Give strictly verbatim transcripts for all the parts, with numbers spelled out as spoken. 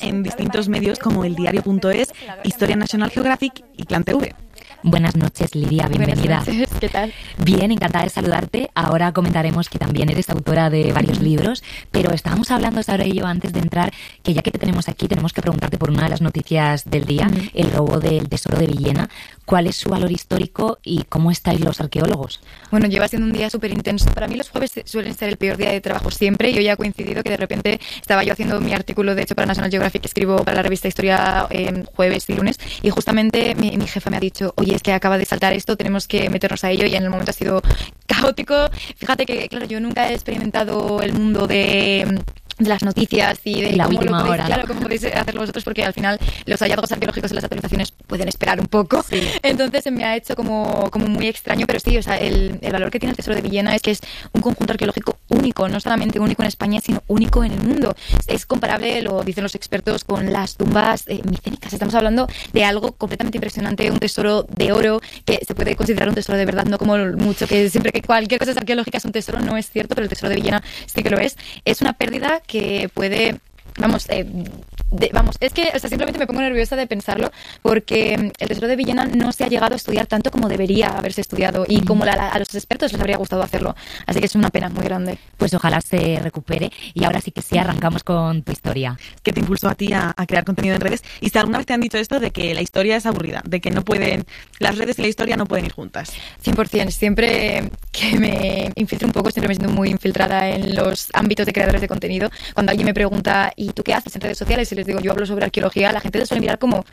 en distintos medios como El Diario punto es, Historia National Geographic y Clan T V. Buenas noches, Lidia, bienvenida. Buenas noches, ¿qué tal? Bien, encantada de saludarte. Ahora comentaremos que también eres autora de varios mm. libros, pero estábamos hablando, Sara y yo, antes de entrar, que ya que te tenemos aquí, tenemos que preguntarte por una de las noticias del día, mm. el robo del Tesoro de Villena. ¿Cuál es su valor histórico y cómo estáis los arqueólogos? Bueno, lleva siendo un día súper intenso. Para mí los jueves suelen ser el peor día de trabajo siempre, y hoy ha coincidido que de repente estaba yo haciendo mi artículo, de hecho, para National Geographic, que escribo para la revista Historia eh, jueves y lunes, y justamente mi, mi jefa me ha dicho, oye, es que acaba de saltar esto, tenemos que meternos a ello, y en el momento ha sido caótico. Fíjate que, claro, yo nunca he experimentado el mundo de... de las noticias y de la cómo última lo podéis, hora, claro, ¿no? cómo podéis hacerlo vosotros, porque al final los hallazgos arqueológicos y las actualizaciones pueden esperar un poco. Sí. Entonces se me ha hecho como, como muy extraño, pero sí, o sea, el, el valor que tiene el Tesoro de Villena es que es un conjunto arqueológico único, no solamente único en España, sino único en el mundo. Es comparable, lo dicen los expertos, con las tumbas eh, micénicas. Estamos hablando de algo completamente impresionante, un tesoro de oro que se puede considerar un tesoro de verdad, no como mucho que siempre que cualquier cosa es arqueológica es un tesoro, no es cierto, pero el Tesoro de Villena sí que lo es. Es una pérdida que puede... Vamos, eh, de, vamos, es que o sea, simplemente me pongo nerviosa de pensarlo, porque el Tesoro de Villena no se ha llegado a estudiar tanto como debería haberse estudiado y como la, a los expertos les habría gustado hacerlo. Así que es una pena muy grande. Pues ojalá se recupere, y ahora sí que sí, arrancamos con tu historia. ¿Qué te impulsó a ti a, a crear contenido en redes? Y si alguna vez te han dicho esto de que la historia es aburrida, de que no pueden, las redes y la historia no pueden ir juntas. cien por ciento. Siempre que me infiltro un poco, siempre me siento muy infiltrada en los ámbitos de creadores de contenido. Cuando alguien me pregunta, ¿y tú qué haces en redes sociales? Y les digo, yo hablo sobre arqueología, la gente te suele mirar como...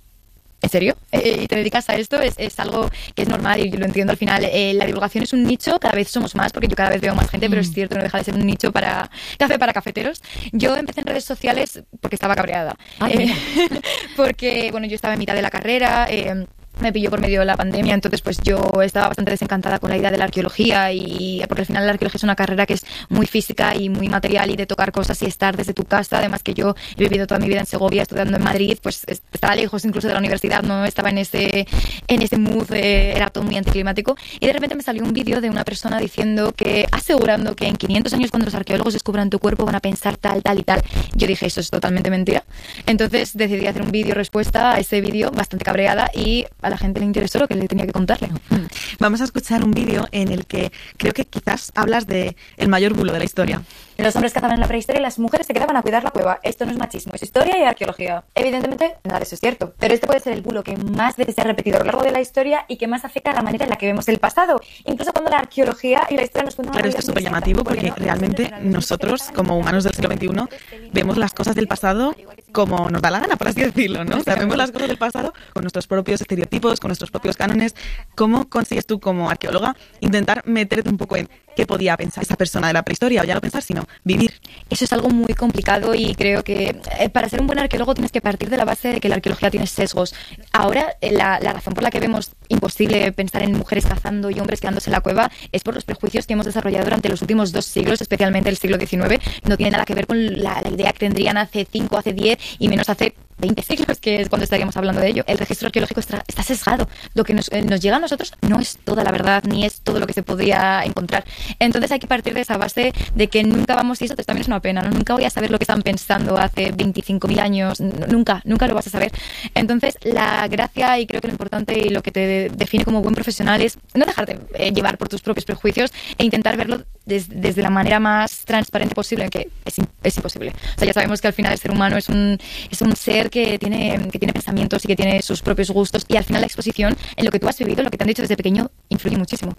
¿En serio? Eh, ¿Y te dedicas a esto? Es, es algo que es normal y yo lo entiendo al final. Eh, la divulgación es un nicho, cada vez somos más, porque yo cada vez veo más gente, mm. pero es cierto, no deja de ser un nicho para café para cafeteros. Yo empecé en redes sociales porque estaba cabreada. Ay, eh, porque, bueno, yo estaba en mitad de la carrera... Eh, me pilló por medio de la pandemia, entonces pues yo estaba bastante desencantada con la idea de la arqueología, y porque al final la arqueología es una carrera que es muy física y muy material y de tocar cosas y estar desde tu casa. Además que yo he vivido toda mi vida en Segovia, estudiando en Madrid, pues estaba lejos incluso de la universidad, no estaba en ese en ese mood, eh, era todo muy anticlimático, y de repente me salió un vídeo de una persona diciendo que, asegurando que en quinientos años, cuando los arqueólogos descubran tu cuerpo, van a pensar tal, tal y tal. Yo dije, eso es totalmente mentira. Entonces decidí hacer un vídeo respuesta a ese vídeo, bastante cabreada, y a la gente le interesó lo que le tenía que contarle. Vamos a escuchar un vídeo en el que creo que quizás hablas de el mayor bulo de la historia. Los hombres cazaban en la prehistoria y las mujeres se quedaban a cuidar la cueva. Esto no es machismo, es historia y arqueología. Evidentemente, nada de eso es cierto. Pero este puede ser el bulo que más veces se ha repetido a lo largo de la historia y que más afecta a la manera en la que vemos el pasado. Incluso cuando la arqueología y la historia nos cuentan... Claro, esto es súper llamativo porque realmente nosotros, como humanos del siglo veintiuno, vemos las cosas del pasado como nos da la gana, por así decirlo, ¿no? O sea, vemos las cosas del pasado con nuestros propios estereotipos, con nuestros propios cánones. ¿Cómo consigues tú, como arqueóloga, intentar meterte un poco en qué podía pensar esa persona de la prehistoria, o ya no pensar, sino vivir? Eso es algo muy complicado, y creo que eh, para ser un buen arqueólogo tienes que partir de la base de que la arqueología tiene sesgos. Ahora, eh, la, la razón por la que vemos imposible pensar en mujeres cazando y hombres quedándose en la cueva es por los prejuicios que hemos desarrollado durante los últimos dos siglos, especialmente el siglo diecinueve. No tiene nada que ver con la, la idea que tendrían hace cinco, hace diez y menos hace veinte siglos, que es cuando estaríamos hablando de ello. El registro arqueológico está, está sesgado. Lo que nos, eh, nos llega a nosotros no es toda la verdad, ni es todo lo que se podría encontrar. Entonces hay que partir de esa base de que nunca vamos, y eso también es una pena, ¿no? Nunca voy a saber lo que están pensando hace veinticinco mil años, nunca, nunca lo vas a saber. Entonces la gracia, y creo que lo importante y lo que te define como buen profesional, es no dejarte eh, llevar por tus propios prejuicios e intentar verlo des, desde la manera más transparente posible, que es, es imposible. O sea, ya sabemos que al final el ser humano es un, es un ser que tiene, que tiene pensamientos y que tiene sus propios gustos, y al final la exposición en lo que tú has vivido, lo que te han dicho desde pequeño, influye muchísimo.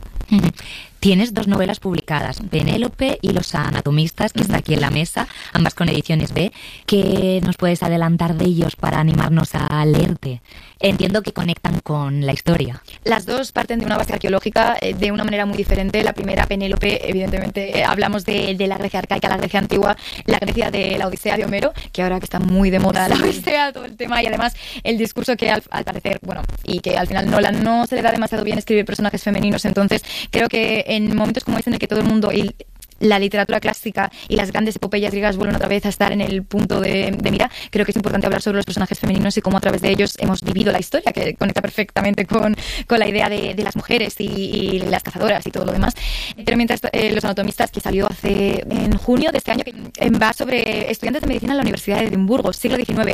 Tienes dos novelas publicadas, Penélope y Los Anatomistas, que está aquí en la mesa, ambas con ediciones B. ¿Qué nos puedes adelantar de ellos para animarnos a leerte? Entiendo que conectan con la historia. Las dos parten de una base arqueológica eh, de una manera muy diferente. La primera, Penélope, evidentemente eh, hablamos de, de la Grecia arcaica, la Grecia antigua, la Grecia de la Odisea de Homero, que ahora que está muy de moda la Odisea, todo el tema, y además el discurso que al, al parecer, bueno, y que al final Nolan no se le da demasiado bien escribir personajes femeninos. Entonces creo que en momentos como este, en el que todo el mundo... Y, la literatura clásica y las grandes epopeyas griegas vuelven otra vez a estar en el punto de, de mira, creo que es importante hablar sobre los personajes femeninos y cómo a través de ellos hemos vivido la historia, que conecta perfectamente con, con la idea de, de las mujeres y, y las cazadoras y todo lo demás. Pero mientras eh, Los anatomistas, que salió hace en junio de este año, que va sobre estudiantes de medicina en la Universidad de Edimburgo, siglo diecinueve.